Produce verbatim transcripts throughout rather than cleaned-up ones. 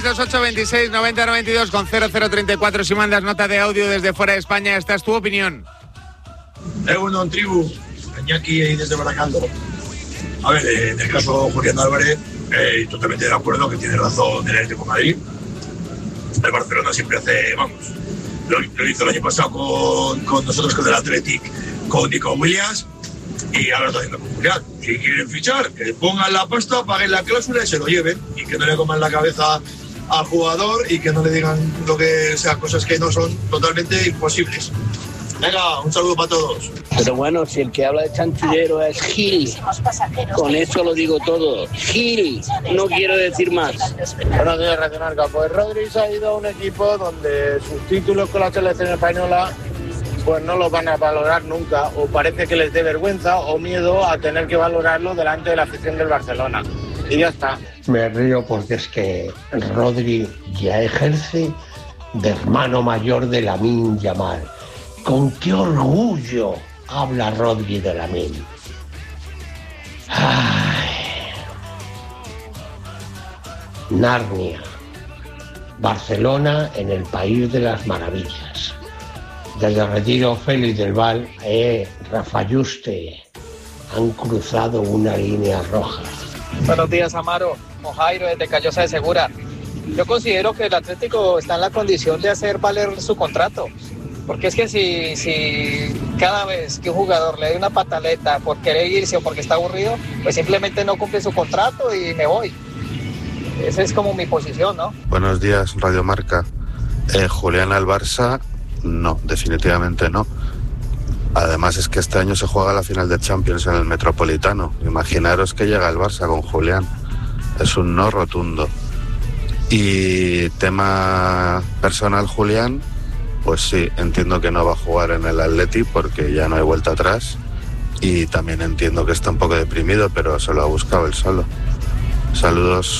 dos ocho veintiséis noventa noventa y dos con cero cero treinta y cuatro si mandas nota de audio desde fuera de España. Esta es tu opinión. Es uno en tribu, Iñaki ahí desde Baracaldo. A ver, eh, en el caso de Julián Álvarez, eh, totalmente de acuerdo que tiene razón el Atlético de Madrid. El Barcelona siempre hace, vamos, lo, lo hizo el año pasado con, con nosotros, con el Athletic, con Nico Williams, y ahora está haciendo con Julián. Si quieren fichar, que pongan la pasta, paguen la cláusula y se lo lleven, y que no le coman la cabeza al jugador y que no le digan lo que sea, cosas que no son totalmente imposibles. Venga, un saludo para todos. Pero bueno, si el que habla de chanchullero es Gil, con eso lo digo todo. Gil, no quiero decir más. Buenos días, Radio Marca. Pues Rodri se ha ido a un equipo donde sus títulos con la selección española pues no los van a valorar nunca, o parece que les dé vergüenza o miedo a tener que valorarlo delante de la afición del Barcelona. Y ya está. Me río porque es que Rodri ya ejerce de hermano mayor de Lamine Yamal. ¿Con qué orgullo habla Rodri de Lamine? Ay. Narnia. Barcelona en el país de las maravillas. Desde el retiro Félix del Val, eh, Rafa Yuste, han cruzado una línea roja. Buenos días, Amaro. Con Jairo desde Callosa de Segura. Yo considero que el Atlético está en la condición de hacer valer su contrato. Porque es que si, si cada vez que un jugador le dé una pataleta por querer irse o porque está aburrido, pues simplemente no cumple su contrato y me voy. Esa es como mi posición, ¿no? Buenos días, Radio Marca. Eh, Julián al Barça, no, definitivamente no. Además es que este año se juega la final de Champions en el Metropolitano. Imaginaros que llega el Barça con Julián. Es un no rotundo. Y tema personal, Julián, pues sí, entiendo que no va a jugar en el Atleti porque ya no hay vuelta atrás. Y también entiendo que está un poco deprimido, pero se lo ha buscado él solo. Saludos.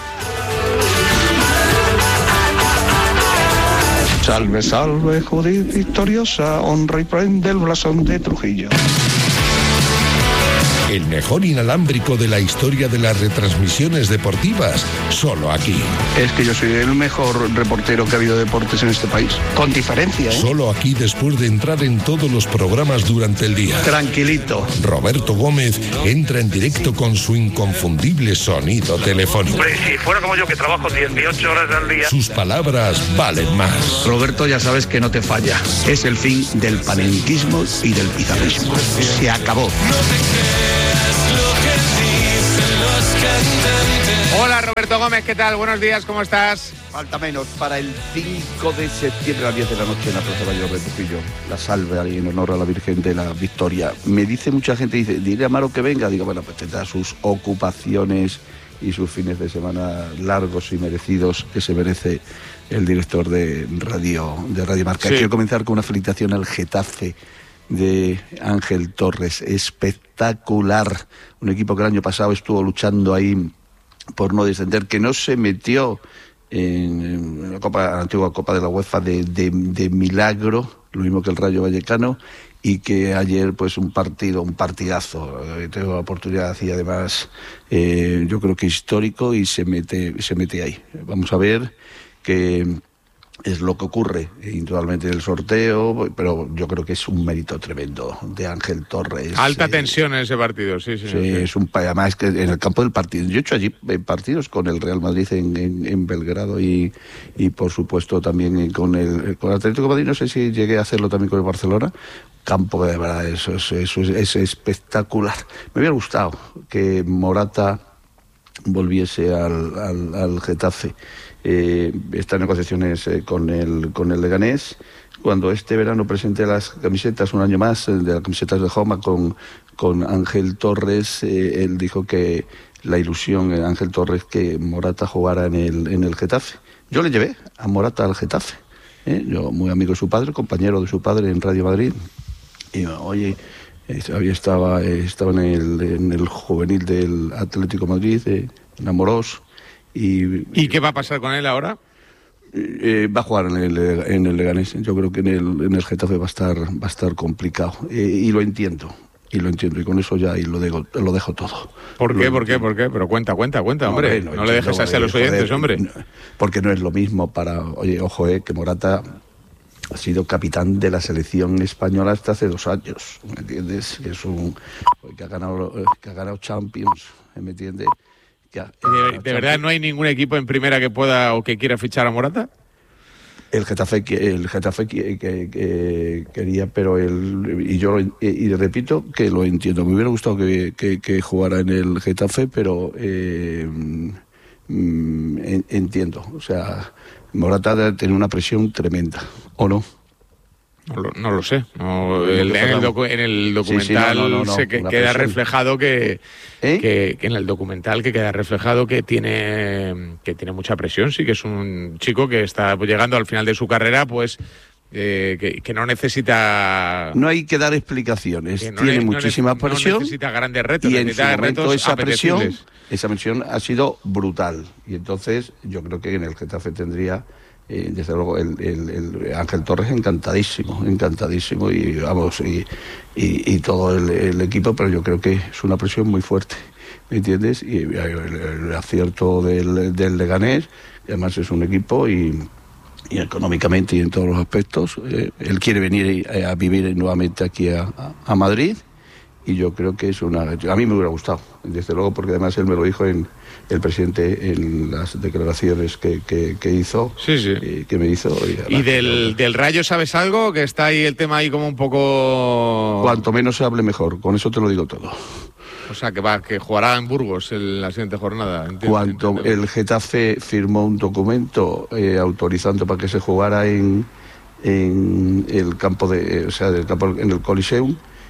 Salve, salve, Judith victoriosa, honra y prende el blasón de Trujillo. El mejor inalámbrico de la historia de las retransmisiones deportivas, solo aquí. Es que yo soy el mejor reportero que ha habido de deportes en este país, con diferencia, ¿eh? Solo aquí después de entrar en todos los programas durante el día. Tranquilito. Roberto Gómez entra en directo con su inconfundible sonido telefónico. Hombre, si fuera como yo que trabajo dieciocho horas al día. Sus palabras valen más. Roberto, ya sabes que no te falla. Es el fin del panenquismo y del pizarrismo. Se acabó. Hola Roberto Gómez, ¿qué tal? Buenos días, ¿cómo estás? Falta menos para el cinco de septiembre a las diez de la noche en la Plaza Mayor de Trujillo. La salve ahí en honor a la Virgen de la Victoria. Me dice mucha gente, dice, dile a Amaro que venga. Digo, bueno, pues tendrá sus ocupaciones y sus fines de semana largos y merecidos que se merece el director de Radio, de Radio Marca. Sí. Quiero comenzar con una felicitación al Getafe de Ángel Torres, espectacular, un equipo que el año pasado estuvo luchando ahí por no descender, que no se metió en la Copa, la antigua Copa de la UEFA de, de, de milagro, lo mismo que el Rayo Vallecano, y que ayer pues un partido, un partidazo, eh, tengo la oportunidad y además eh, yo creo que histórico y se mete, se mete ahí. Vamos a ver que es lo que ocurre, indudablemente, en el sorteo, pero yo creo que es un mérito tremendo de Ángel Torres. Alta eh, tensión en ese partido, sí, sí. Sí, sí. Es un, además que en el campo del partido. Yo he hecho allí partidos con el Real Madrid en, en, en Belgrado y, y, por supuesto, también con el, con el Atlético de Madrid. No sé si llegué a hacerlo también con el Barcelona. Campo, de verdad, eso, eso, eso es, es espectacular. Me hubiera gustado que Morata volviese al, al, al Getafe. Eh, está en negociaciones eh, con el con el Leganés. Cuando este verano presente las camisetas un año más, de las camisetas de Joma con, con Ángel Torres, eh, él dijo que la ilusión de Ángel Torres que Morata jugara en el en el Getafe. Yo le llevé a Morata al Getafe, ¿eh? Yo muy amigo de su padre, compañero de su padre en Radio Madrid. Y oye, había estaba estaba en el en el juvenil del Atlético de Madrid, eh, en Amorós. Y, ¿Y qué va a pasar con él ahora? Eh, va a jugar en el, en el Leganés. Yo creo que en el, en el Getafe va a estar, va a estar complicado. Eh, y lo entiendo. y lo entiendo, y con eso ya y lo dejo, lo dejo todo. ¿Por qué? Lo ¿Por qué? ¿Por qué? Pero cuenta, cuenta, cuenta, hombre. No, no, no le dejes así a los oyentes, joder, hombre. Porque no es lo mismo para... Oye, ojo, eh, que Morata ha sido capitán de la selección española hasta hace dos años, ¿me entiendes? Que es un... que ha ganado, que ha ganado Champions, ¿me entiendes? Que ha, ¿De, de verdad no hay ningún equipo en primera que pueda o que quiera fichar a Morata? El Getafe, el Getafe que, que, que quería, pero el, y yo y, y repito que lo entiendo. Me hubiera gustado que, que, que jugara en el Getafe, pero eh, mm, entiendo. O sea, Morata tiene una presión tremenda, ¿o no? No lo, no lo sé. No, el, en, el docu, en el documental sí, sí, no, no, no, se que, queda reflejado que, ¿Eh? que, que en el documental que queda reflejado que tiene que tiene mucha presión, sí, que es un chico que está llegando al final de su carrera, pues eh, que, que no necesita. No hay que dar explicaciones. No tiene ne, muchísima no presión. No necesita grandes retos. Y en su momento retos esa presión, esa presión ha sido brutal. Y entonces yo creo que en el Getafe tendría. Eh, desde luego el, el, el Ángel Torres encantadísimo, encantadísimo y vamos y, y, y todo el, el equipo, pero yo creo que es una presión muy fuerte, ¿me entiendes? Y el, el acierto del, del Leganés, y además es un equipo y, y económicamente y en todos los aspectos, eh, él quiere venir a, a vivir nuevamente aquí a, a Madrid. Y yo creo que es una... A mí me hubiera gustado, desde luego, porque además él me lo dijo en el presidente en las declaraciones que, que, que hizo. Sí, sí. Eh, que me hizo. Y, ¿Y del, del Rayo sabes algo? Que está ahí el tema ahí como un poco... Cuanto menos se hable mejor, con eso te lo digo todo. O sea, que va que jugará en Burgos en la siguiente jornada. Entiendo, Cuanto entiendo. El Getafe firmó un documento eh, autorizando para que se jugara en, en el campo de... O sea, del campo, en el Coliseum,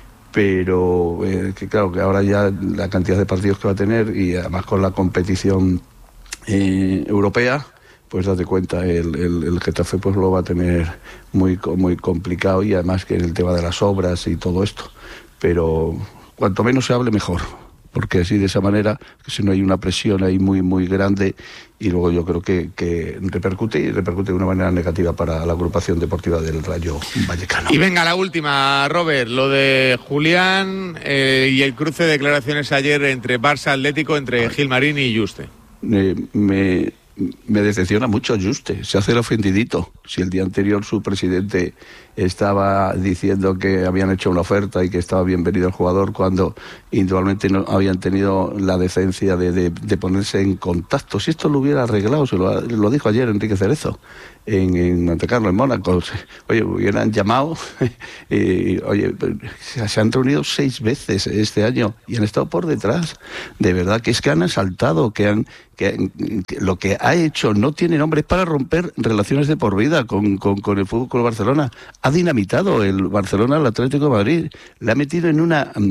pero eh, que claro que ahora ya la cantidad de partidos que va a tener y además con la competición eh, europea, pues date cuenta, el, el, el Getafe pues lo va a tener muy, muy complicado y además que en el tema de las obras y todo esto, pero cuanto menos se hable mejor, porque así de esa manera, que si no hay una presión ahí muy muy grande y luego yo creo que, que repercute y repercute de una manera negativa para la agrupación deportiva del Rayo Vallecano. Y venga la última, Robert, lo de Julián eh, y el cruce de declaraciones ayer entre Barça Atlético, entre Gilmarín y Juste. Eh, me, me decepciona mucho Juste, se hace el ofendidito. Si el día anterior su presidente estaba diciendo que habían hecho una oferta y que estaba bienvenido el jugador, cuando indudablemente no habían tenido la decencia de, de, de ponerse en contacto. Si esto lo hubiera arreglado, se lo, lo dijo ayer Enrique Cerezo en, en Montecarlo, en Mónaco. Oye, hubieran llamado, y, oye, se han reunido seis veces este año y han estado por detrás. De verdad que es que han asaltado, que han que, que lo que ha hecho no tiene nombre, es para romper relaciones de por vida con, con, con el Fútbol Club Barcelona. Ha dinamitado el Barcelona al Atlético de Madrid, le ha metido en una um,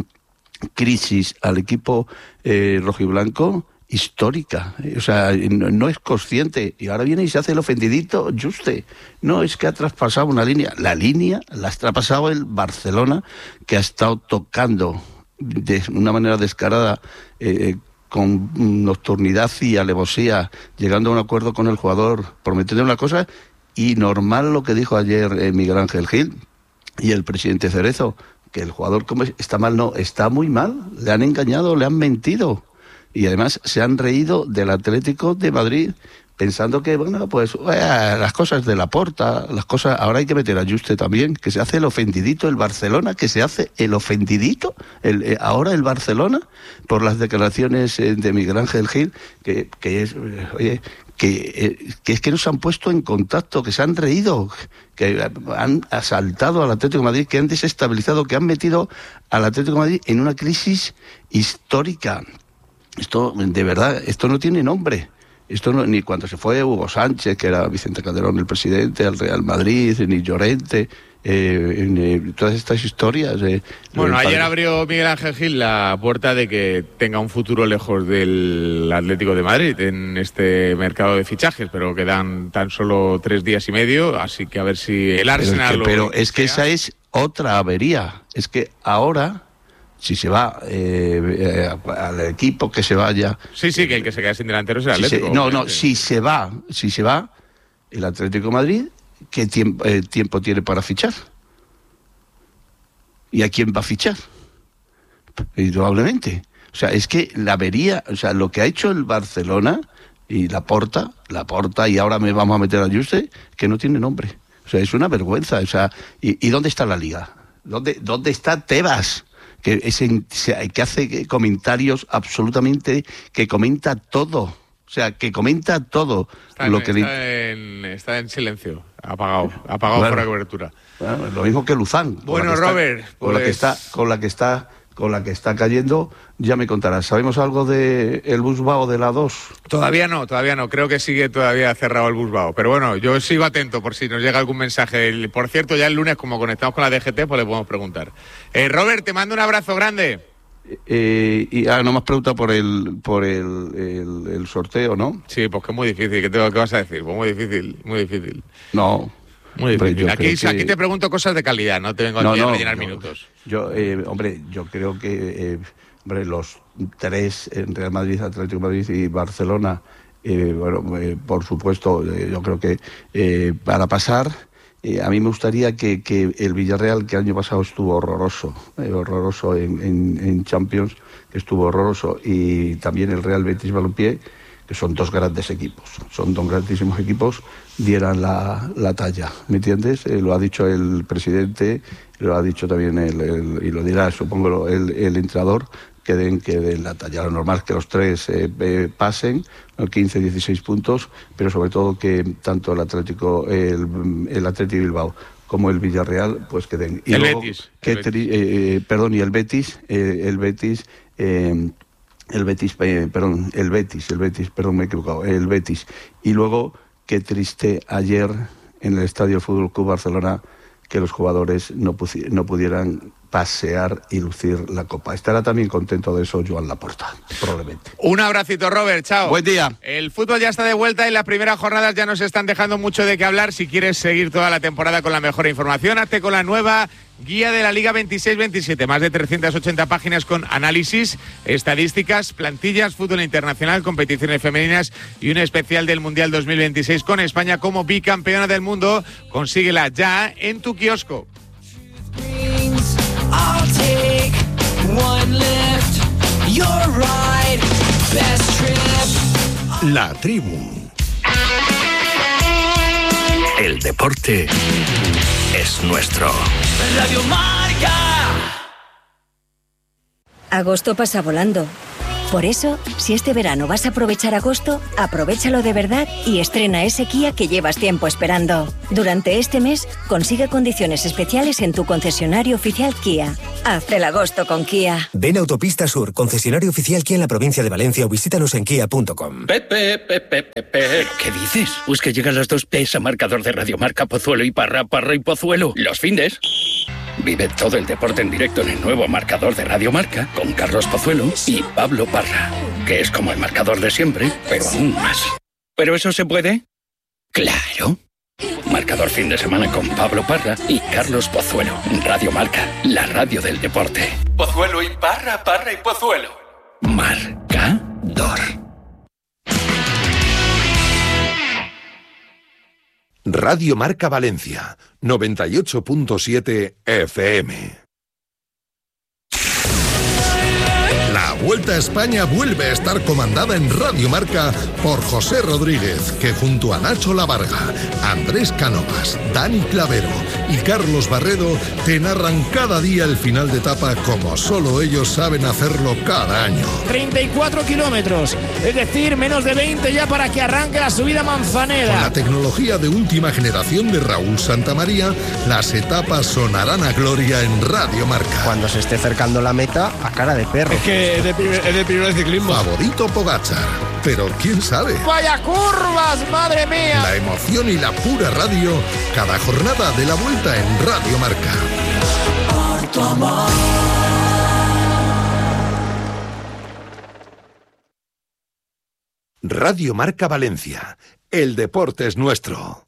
crisis al equipo eh, rojiblanco histórica, o sea, no, no es consciente y ahora viene y se hace el ofendidito Juste. No, es que ha traspasado una línea, la línea la ha traspasado el Barcelona, que ha estado tocando de una manera descarada eh, con nocturnidad y alevosía, llegando a un acuerdo con el jugador, prometiendo una cosa. Y normal lo que dijo ayer eh, Miguel Ángel Gil y el presidente Cerezo, que el jugador como está mal, no, está muy mal, le han engañado, le han mentido. Y además se han reído del Atlético de Madrid, pensando que, bueno, pues eh, las cosas de Laporta, las cosas, ahora hay que meter a Juste también, que se hace el ofendidito el Barcelona, que se hace el ofendidito, el, eh, ahora el Barcelona, por las declaraciones eh, de Miguel Ángel Gil, que, que es, eh, oye, que, eh, que es que no se han puesto en contacto, que se han reído, que han asaltado al Atlético de Madrid, que han desestabilizado, que han metido al Atlético de Madrid en una crisis histórica. Esto, de verdad, esto no tiene nombre. Esto no, ni cuando se fue Hugo Sánchez, que era Vicente Calderón el presidente, al Real Madrid, ni Llorente, eh, en, eh, todas estas historias. Eh, bueno, ayer abrió Miguel Ángel Gil la puerta de que tenga un futuro lejos del Atlético de Madrid en este mercado de fichajes, pero quedan tan solo tres días y medio, así que a ver si el Arsenal... Pero es que, pero es que esa es otra avería. Es que ahora... Si se va eh, eh, al equipo que se vaya... Sí, sí, que el que se quede sin delantero es el si Atlético. Se, no, no, si se va, si se va el Atlético de Madrid, ¿qué tiempo, eh, tiempo tiene para fichar? ¿Y a quién va a fichar? indudablemente. O sea, es que la avería, o sea, lo que ha hecho el Barcelona y Laporta, Laporta y ahora me vamos a meter a Juste, que no tiene nombre. O sea, es una vergüenza. O sea, ¿y, y dónde está la Liga? ¿Dónde, dónde está Tebas? Que, es en, que hace comentarios absolutamente, que comenta todo. O sea, que comenta todo. Está, lo en, que está, le... en, está en silencio, apagado, apagado bueno, por la cobertura. Bueno, lo mismo que Luzán. Bueno, Robert, está, con, pues... la que está, con la que está con la que está cayendo, ya me contarás. ¿Sabemos algo de el Busbao de la dos? Todavía no, todavía no. Creo que sigue todavía cerrado el Busbao. Pero bueno, yo sigo atento por si nos llega algún mensaje. Por cierto, ya el lunes, como conectamos con la D G T, pues le podemos preguntar. Eh, Robert, te mando un abrazo grande. Eh, y ah, no me has preguntado por el por el, el, el sorteo, ¿no? Sí, pues que es muy difícil. ¿Qué, te, qué vas a decir? Pues muy difícil, muy difícil. No. Muy difícil. Hombre, aquí, que... aquí te pregunto cosas de calidad, no te vengo aquí no, a rellenar yo, minutos. Yo, eh, hombre, yo creo que eh, hombre, los tres, en Real Madrid, Atlético de Madrid y Barcelona, eh, bueno, eh, por supuesto, eh, yo creo que eh, para pasar, eh, a mí me gustaría que, que el Villarreal, que el año pasado estuvo horroroso, eh, horroroso en, en, en Champions, que estuvo horroroso, y también el Real Betis Balompié, que son dos grandes equipos, son dos grandísimos equipos, dieran la, la talla, ¿me entiendes? Eh, lo ha dicho el presidente, lo ha dicho también el, el y lo dirá, supongo, el, el entrenador, que den, que den la talla. Lo normal es que los tres eh, eh, pasen, quince, dieciséis puntos, pero sobre todo que tanto el Atlético, el, el Atlético Bilbao como el Villarreal, pues que den. Y el luego, Betis. Que, El Betis. Eh, perdón, y el Betis, eh, el Betis... Eh, El Betis, eh, perdón, el Betis, el Betis, perdón, me he equivocado, el Betis. Y luego, qué triste ayer en el Estadio Fútbol Club Barcelona que los jugadores no, pusi- no pudieran pasear y lucir la copa. Estará también contento de eso Joan Laporta, probablemente. Un abracito, Robert, chao. Buen día. El fútbol ya está de vuelta y las primeras jornadas ya nos están dejando mucho de qué hablar. Si quieres seguir toda la temporada con la mejor información, hazte con la nueva guía de la Liga veintiséis veintisiete, más de trescientas ochenta páginas con análisis, estadísticas, plantillas, fútbol internacional, competiciones femeninas y un especial del Mundial dos mil veintiséis con España como bicampeona del mundo. Consíguela ya en tu kiosco. La tribu. El deporte es nuestro. Radio Marca. Agosto pasa volando. Por eso, si este verano vas a aprovechar agosto, aprovéchalo de verdad y estrena ese Kia que llevas tiempo esperando. Durante este mes, consigue condiciones especiales en tu concesionario oficial Kia. Haz el agosto con Kia. Ven a Autopista Sur, concesionario oficial Kia en la provincia de Valencia, o visítanos en kia punto com. Pepe, Pepe, Pepe. ¿Qué dices? Pues que llegan las dos P's a marcador de Radio Marca, Pozuelo y Parra, Parra y Pozuelo. Los findes. Vive todo el deporte en directo en el nuevo marcador de Radio Marca con Carlos Pozuelo y Pablo Parra, que es como el marcador de siempre, pero aún más. ¿Pero eso se puede? ¡Claro! Marcador fin de semana con Pablo Parra y Carlos Pozuelo. Radio Marca, la radio del deporte. Pozuelo y Parra, Parra y Pozuelo. Marcador. Radio Marca Valencia, noventa y ocho punto siete F M. La Vuelta a España vuelve a estar comandada en Radio Marca por José Rodríguez, que junto a Nacho Lavarga, Andrés Cánovas, Dani Clavero y Carlos Barredo te narran cada día el final de etapa como solo ellos saben hacerlo cada año. treinta y cuatro kilómetros, es decir, menos de veinte ya para que arranque la subida Manzaneda. Con la tecnología de última generación de Raúl Santamaría, las etapas sonarán a gloria en Radio Marca. Cuando se esté acercando la meta, a cara de perro. Es que es de, primer, es de primer ciclismo. Favorito Pogačar, pero quién sabe. ¡Vaya curvas, madre mía! La emoción y la pura radio, cada jornada de la Vuelta en Radio Marca. Por tu amor. Radio Marca Valencia, el deporte es nuestro.